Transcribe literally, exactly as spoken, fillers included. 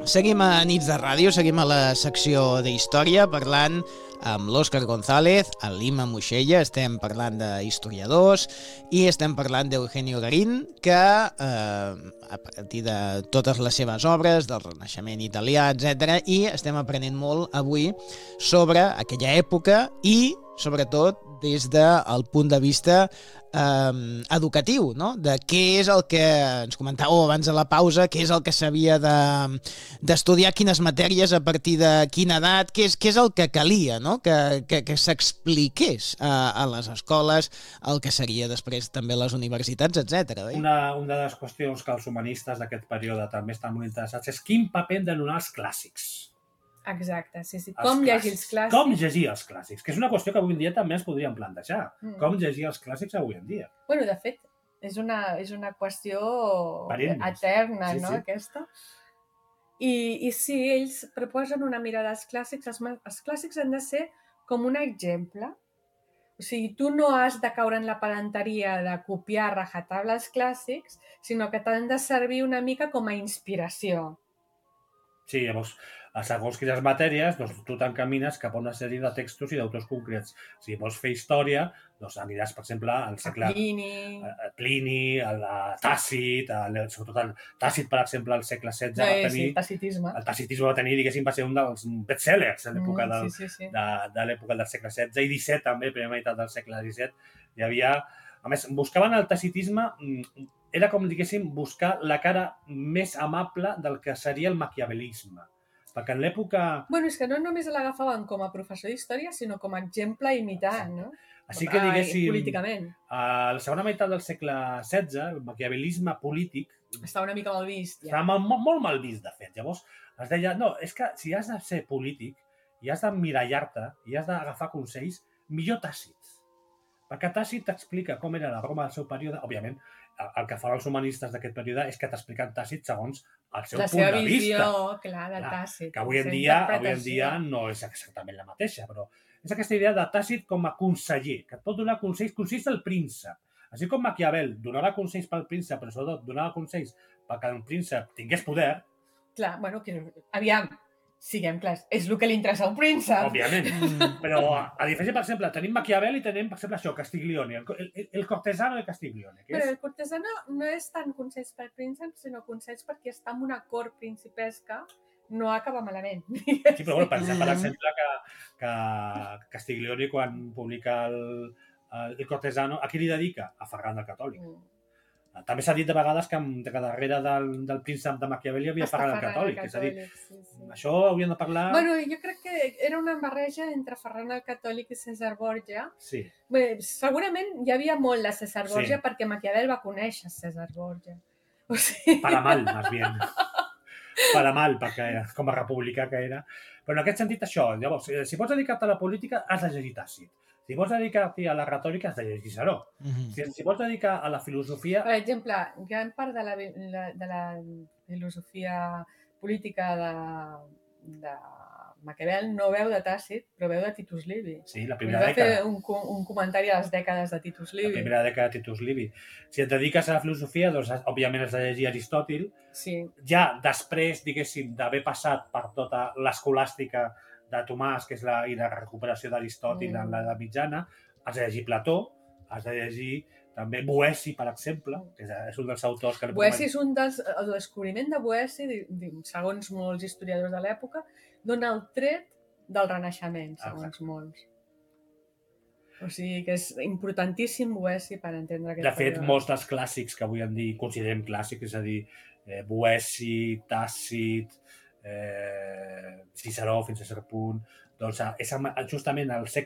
Seguim a Nits de Ràdio, seguim a la secció d'Història parlant amb l'Òscar González, el Lima Moixella, estem parlant d'historiadors i estem parlant d'Eugenio Garín, que eh, a partir de totes les seves obres, del Renaixement italià, etcètera, i estem aprenent molt avui sobre aquella època i, sobretot, des del punt de vista eh, educatiu, no? De què és el que ens comentàveu abans de la pausa, què és el que s'havia de, d'estudiar, quines matèries a partir de quina edat, què és, què és el que calia, no? Que, que, que s'expliqués a, a les escoles, el que seria després també les universitats, etcètera. Una, una de les qüestions que els humanistes d'aquest període també estan molt interessats és quin paper hem de donar als clàssics. Exacte, sí, sí. Com llegir els clàssics. Com llegir els clàssics, que és una qüestió que avui en dia també ens podríem plantejar. Mm. Com llegir els clàssics avui en dia. Bueno, de fet, és una, és una qüestió Perennes. eterna, Sí, no?, sí. aquesta. I, I sí, ells proposen una mirada als clàssics. Els, els clàssics han de ser com un exemple. O sigui, tu no has de caure en la pedanteria de copiar a rajatabla els clàssics, sinó que t'han de servir una mica com a inspiració. Sí, llavors, a segons quines matèries, doncs, tu t'encamines cap a una sèrie de textos i d'autors concrets. Si vols fer història, doncs aniràs, per exemple, al segle... Plini... A Plini, a Tàcit, a, sobretot el Tàcit, per exemple, al segle setze no, va tenir... Sí, tacitisme. El tacitisme va tenir, diguéssim, va ser un dels bestsellers a l'època Mm, del, sí, sí, sí. de, de l'època del segle setze i disset també, primera meitat del segle disset. Hi havia... A més, buscaven el tacitisme... Era com, diguéssim, buscar la cara més amable del que seria el maquiavelisme. Perquè en l'època... Bueno, és que no només l'agafaven com a professor d'història, sinó com a exemple a imitar, no? Així que, diguéssim, políticament. A la segona meitat del segle setze, el maquiavelisme polític... Està una mica mal vist, ja. Estava molt, molt mal vist, de fet. Llavors, es deia, no, és que si has de ser polític i has d'emmirallar-te i has d'agafar consells, millor Tàcit. Perquè Tàcit t'explica com era la Roma del seu període. Òbviament, el que fan els humanistes d'aquest període és que t'expliquen Tàcit segons el seu la punt de vista. La seva visió, clar, de Tàcit. Que avui en, dia, avui en dia no és exactament la mateixa, però és aquesta idea de Tàcit com a conseller, que et pot donar consells, consells del príncep. Així com Maquiavel donava consells pel príncep, però sobretot donava consells perquè el príncep tingués poder. Clar, bueno, que, aviam, siguem clars, és el que li interessa a un príncep. Òbviament, però a diferència, per exemple, tenim Maquiavel i tenim, per exemple, això, Castiglione, el, el, el cortesano de Castiglione. Que és... Però el cortesano no és tant consells pel príncep, sinó consells perquè està en una cort principesca, no acaba malament. Sí, però bueno, pensem, per exemple, que, que Castiglione, quan publica el, el, el cortesano, a qui li dedica? A Ferran el Catòlic. Mm. També s'ha dit de vegades que, que darrere del, del príncep de Maquiavel hi havia Ferran el Catòlic. És a dir, sí, sí. Això hauríem de parlar... Bueno, jo crec que era una barreja entre Ferran el Catòlic i César Borgia. Sí. Bé, segurament hi havia molt de César Borgia, sí. perquè Maquiavel va conèixer César Borgia. O sigui... Para mal, més bien. Para mal, perquè com a republicà que era. Però en aquest sentit, això, llavors, si vols dedicar-te a la política, has de llegir Tàcit. Si vols dedicar-te a la retòrica, has de llegir Ciceró. Mm-hmm. si, si vols dedicar a la filosofia... Per exemple, gran part de la, la, de la filosofia política de, de Maquiavel no veu de Tàcit, però veu de Titus Livi. Sí, la primera va dècada. Va fer un, un comentari a les dècades de Titus Livi. La primera dècada de Titus Livi. Si et dediques a la filosofia, doncs, òbviament has de llegir Aristòtil. Sí. Ja després, diguéssim, d'haver passat per tota l'escolàstica de Tomàs, que és la, i la recuperació d'Aristòtil mm. en l'edat mitjana, has de llegir Plató, has de llegir també Boeci, per exemple, que és un dels autors que... Boeci és un dels... El descobriment de Boeci, segons molts historiadors de l'època, dona el tret del Renaixement, segons Exacte. molts. O sigui que és importantíssim Boeci per entendre aquest De fet, període. molts dels clàssics que avui en dia considerem clàssics, és a dir, eh, Boeci, Tàcit, eh, Ciceró fins a cert punt, doncs és justament al segle